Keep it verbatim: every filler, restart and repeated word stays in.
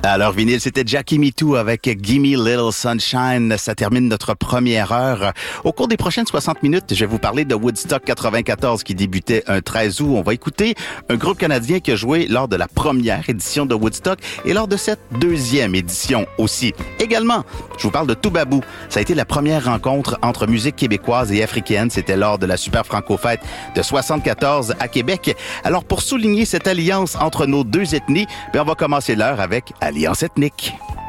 Alors, vinyle, c'était Jackie Me Too avec Gimme Little Sunshine. Ça termine notre première heure. Au cours des prochaines soixante minutes, je vais vous parler de Woodstock quatre-vingt-quatorze qui débutait un treize août. On va écouter un groupe canadien qui a joué lors de la première édition de Woodstock et lors de cette deuxième édition aussi. Également, je vous parle de Toubabou. Ça a été la première rencontre entre musique québécoise et africaine. C'était lors de la Super Franco-Fête de soixante-quatorze à Québec. Alors, pour souligner cette alliance entre nos deux ethnies, bien, on va commencer l'heure avec Alliance ethnique.